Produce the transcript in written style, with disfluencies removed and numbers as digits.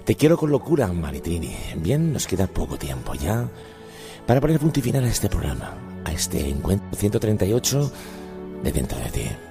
Te quiero con locura, Maritrini. Bien, nos queda poco tiempo ya para poner punto y final a este programa, a este encuentro 138 de Dentro de Ti.